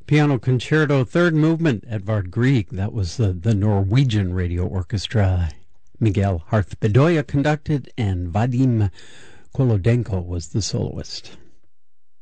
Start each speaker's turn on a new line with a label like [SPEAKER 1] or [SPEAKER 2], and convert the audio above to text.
[SPEAKER 1] Piano Concerto, third movement, Edvard Grieg. That was the Norwegian Radio Orchestra. Miguel Harth Bedoya conducted, and Vadim Kolodenko was the soloist.